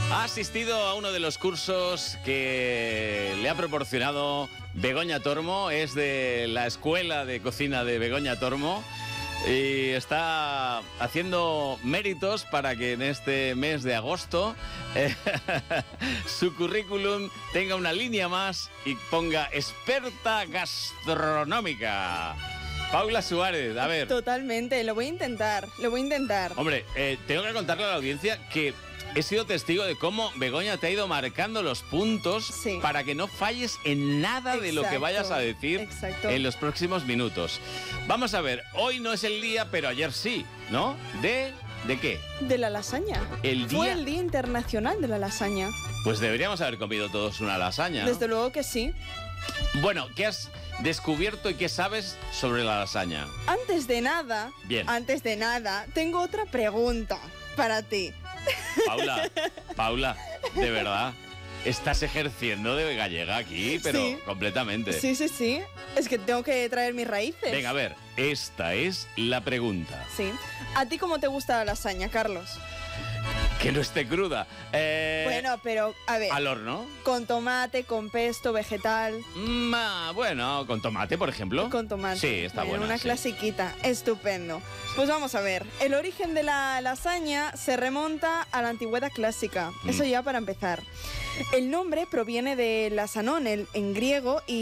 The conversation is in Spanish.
Ha asistido a uno de los cursos que le ha proporcionado Begoña Tormo, es de la Escuela de Cocina de Begoña Tormo y está haciendo méritos para que en este mes de agosto su currículum tenga una línea más y ponga experta gastronómica. Paula Suárez, a ver. Totalmente, lo voy a intentar. Hombre, tengo que contarle a la audiencia que he sido testigo de cómo Begoña te ha ido marcando los puntos para que no falles en nada de lo que vayas a decir en los próximos minutos. Vamos a ver, hoy no es el día, pero ayer sí, ¿no? ¿De qué? De la lasaña. Fue el Día Internacional de la Lasaña. Pues deberíamos haber comido todos una lasaña, ¿no? Desde luego que sí. Bueno, ¿qué has descubierto y qué sabes sobre la lasaña? Antes de nada, tengo otra pregunta para ti. Paula, de verdad, estás ejerciendo de gallega aquí, pero sí, completamente. Sí. Es que tengo que traer mis raíces. Venga, a ver, esta es la pregunta. Sí. ¿A ti cómo te gusta la lasaña, Carlos? Que no esté cruda. Bueno, pero, a ver. ¿Al horno? Con tomate, con pesto, vegetal. Bueno, con tomate, por ejemplo. Con tomate. Sí, está buena. Una clasiquita. Estupendo. Pues vamos a ver. El origen de la lasaña se remonta a la antigüedad clásica. Eso ya para empezar. El nombre proviene de lasanón en griego y